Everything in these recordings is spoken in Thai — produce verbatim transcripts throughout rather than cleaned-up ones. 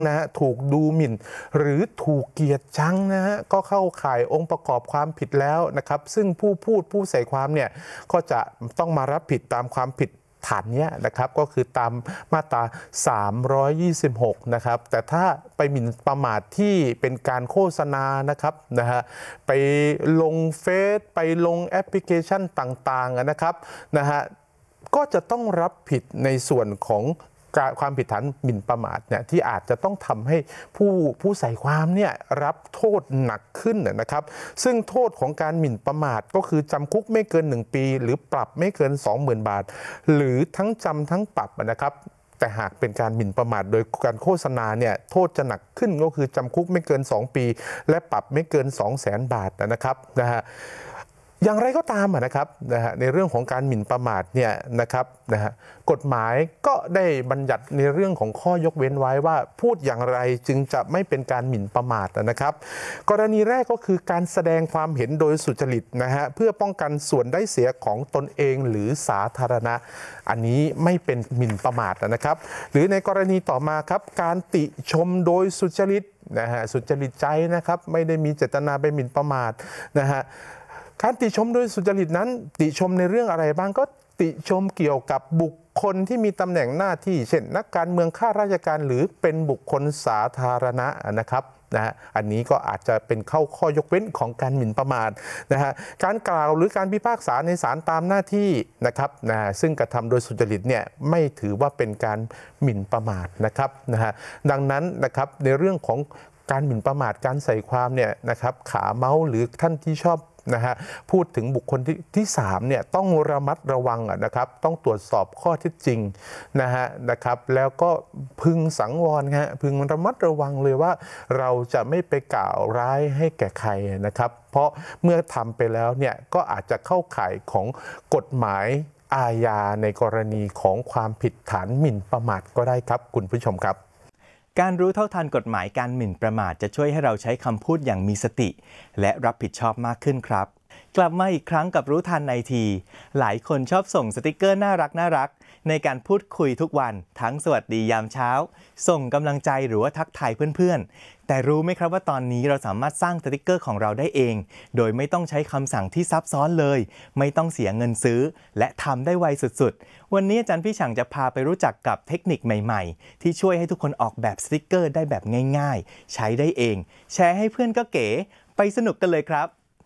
นะฮะถูกดูหมิ่นหรือถูกเกลียดชังนะฮะก็เข้าข่ายองค์ประกอบความผิดแล้วนะครับซึ่งผู้พูดผู้ใส่ความเนี่ยก็จะต้องมารับผิดตามความผิดฐานนี้นะครับก็คือตามมาตราสามร้อยยี่สิบหกนะครับแต่ถ้าไปหมิ่นประมาทที่เป็นการโฆษณานะครับนะฮะไปลงเฟซไปลงแอปพลิเคชันต่างๆนะครับนะฮะก็จะต้องรับผิดในส่วนของความผิดฐานหมิ่นประมาทเนี่ยที่อาจจะต้องทำให้ผู้ผู้ใส่ความเนี่ยรับโทษหนักขึ้นนะครับซึ่งโทษของการหมิ่นประมาทก็คือจำคุกไม่เกินหนึ่งปีหรือปรับไม่เกิน สองหมื่น บาทหรือทั้งจำทั้งปรับนะครับแต่หากเป็นการหมิ่นประมาทโดยการโฆษณาเนี่ยโทษจะหนักขึ้นก็คือจำคุกไม่เกินสองปีและปรับไม่เกิน สองแสน บาทนะครับนะฮะอย่างไรก็ตามนะครับนะฮะในเรื่องของการหมิ่นประมาทเนี่ยนะครับนะฮะกฎหมายก็ได้บัญญัติในเรื่องของข้อยกเว้นไว้ว่าพูดอย่างไรจึงจะไม่เป็นการหมิ่นประมาทนะครับกรณีแรกก็คือการแสดงความเห็นโดยสุจริตนะฮะเพื่อป้องกันส่วนได้เสียของตนเองหรือสาธารณะอันนี้ไม่เป็นหมิ่นประมาทนะครับหรือในกรณีต่อมาครับการติชมโดยสุจริตนะฮะสุจริตใจนะครับไม่ได้มีเจตนาไปหมิ่นประมาทนะฮะการติชมโดยสุจริตนั้นติชมในเรื่องอะไรบ้างก็ติชมเกี่ยวกับบุคคลที่มีตำแหน่งหน้าที่เช่นนักการเมืองข้าราชการหรือเป็นบุคคลสาธารณะนะครับนะฮะอันนี้ก็อาจจะเป็นเข้าข้อยกเว้นของการหมิ่นประมาทนะฮะการกล่าวหรือการพิพากษาในศาลตามหน้าที่นะครับนะซึ่งกระทำโดยสุจริตเนี่ยไม่ถือว่าเป็นการหมิ่นประมาทนะครับนะฮะดังนั้นนะครับในเรื่องของการหมิ่นประมาทการใส่ความเนี่ยนะครับขาเมาส์หรือท่านที่ชอบนะฮะพูดถึงบุคคลที่ที่สามเนี่ยต้องระมัดระวังนะครับต้องตรวจสอบข้อเท็จจริงนะฮะนะครับแล้วก็พึงสังวรฮะพึงระมัดระวังเลยว่าเราจะไม่ไปกล่าวร้ายให้แก่ใครนะครับเพราะเมื่อทำไปแล้วเนี่ยก็อาจจะเข้าข่ายของกฎหมายอาญาในกรณีของความผิดฐานหมิ่นประมาทก็ได้ครับคุณผู้ชมครับการรู้เท่าทันกฎหมายการหมิ่นประมาทจะช่วยให้เราใช้คำพูดอย่างมีสติและรับผิดชอบมากขึ้นครับกลับมาอีกครั้งกับรู้ทันไอทีหลายคนชอบส่งสติกเกอร์น่ารักน่ารักในการพูดคุยทุกวันทั้งสวัสดียามเช้าส่งกำลังใจหรือว่าทักทายเพื่อนๆแต่รู้ไหมครับว่าตอนนี้เราสามารถสร้างสติกเกอร์ของเราได้เองโดยไม่ต้องใช้คำสั่งที่ซับซ้อนเลยไม่ต้องเสียเงินซื้อและทำได้ไวสุดๆวันนี้อาจารย์พี่ฉ่างจะพาไปรู้จักกับเทคนิคใหม่ๆที่ช่วยให้ทุกคนออกแบบสติกเกอร์ได้แบบง่ายๆใช้ได้เองแชร์ให้เพื่อนก็เก๋ไปสนุกกันเลยครับ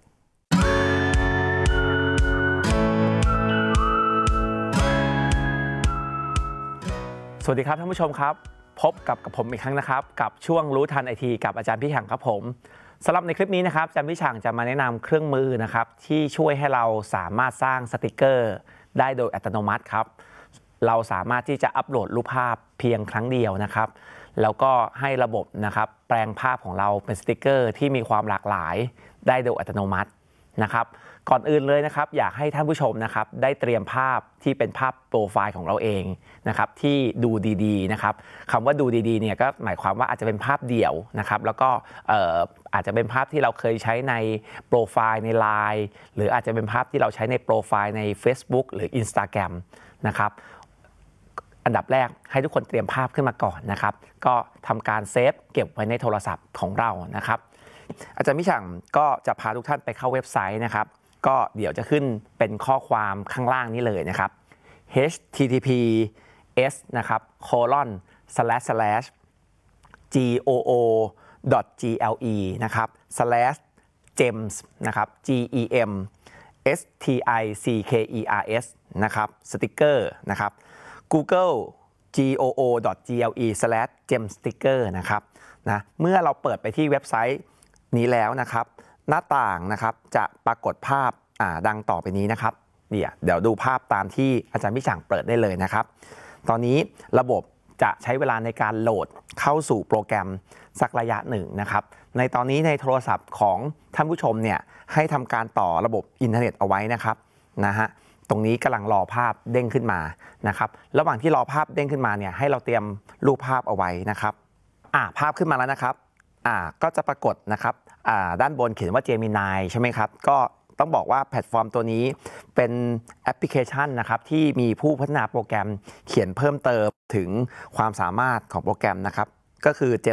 สวัสดีครับท่านผู้ชมครับพบกับกับผมอีกครั้งนะครับกับช่วงรู้ทันไอทีกับอาจารย์พี่ฉ่างครับผมสำหรับในคลิปนี้นะครับอาจารย์พี่ฉ่างจะมาแนะนำเครื่องมือนะครับที่ช่วยให้เราสามารถสร้างสติกเกอร์ได้โดยอัตโนมัติครับเราสามารถที่จะอัปโหลดรูปภาพเพียงครั้งเดียวนะครับแล้วก็ให้ระบบนะครับแปลงภาพของเราเป็นสติกเกอร์ที่มีความหลากหลายได้โดยอัตโนมัตินะครับก่อนอื่นเลยนะครับอยากให้ท่านผู้ชมนะครับได้เตรียมภาพที่เป็นภาพโปรไฟล์ของเราเองนะครับที่ดูดีๆนะครับคำว่าดูดีๆเนี่ยก็หมายความว่าอาจจะเป็นภาพเดี่ยวนะครับแล้วก็อาจจะเป็นภาพที่เราเคยใช้ในโปรไฟล์ใน ไลน์ หรืออาจจะเป็นภาพที่เราใช้ในโปรไฟล์ใน เฟซบุ๊ก หรือ อินสตาแกรม นะครับอันดับแรกให้ทุกคนเตรียมภาพขึ้นมาก่อนนะครับก็ทำการเซฟเก็บไว้ในโทรศัพท์ของเรานะครับอาจารย์พี่ฉ่างก็จะพาทุกท่านไปเข้าเว็บไซต์นะครับก็เดี๋ยวจะขึ้นเป็นข้อความข้างล่างนี้เลยนะครับ เอช ที ที พี เอส นะครับ โคลอน สแลช สแลช จี โอ โอ ดอท จี แอล อี นะครับ สแลช เจมส์ นะครับ จี อี เอ็ม เอส ที ไอ ซี เค อี อาร์ เอส นะครับสติกเกอร์นะครับ Google จี โอ โอ ดอท จี แอล อี สแลช เจมส์ สติกเกอร์ นะครับนะเมื่อเราเปิดไปที่เว็บไซต์นี้แล้วนะครับหน้าต่างนะครับจะปรากฏภาพดังต่อไปนี้นะครับเดี๋ยวเดี๋ยวดูภาพตามที่อาจารย์พี่ฉ่างเปิดได้เลยนะครับตอนนี้ระบบจะใช้เวลาในการโหลดเข้าสู่โปรแกรมสักระยะหนึ่งนะครับในตอนนี้ในโทรศัพท์ของท่านผู้ชมเนี่ยให้ทำการต่อระบบอินเทอร์เน็ตเอาไว้นะครับนะฮะตรงนี้กำลังรอภาพเด้งขึ้นมานะครับระหว่างที่รอภาพเด้งขึ้นมาเนี่ยให้เราเตรียมรูปภาพเอาไว้นะครับอ่าภาพขึ้นมาแล้วนะครับอ่าก็จะปรากฏนะครับอ่าด้านบนเขียนว่า Gemini ใช่ไหมครับก็ต้องบอกว่าแพลตฟอร์มตัวนี้เป็นแอปพลิเคชันนะครับที่มีผู้พัฒนาโปรแกรมเขียนเพิ่มเติมถึงความสามารถของโปรแกรมนะครับก็คือ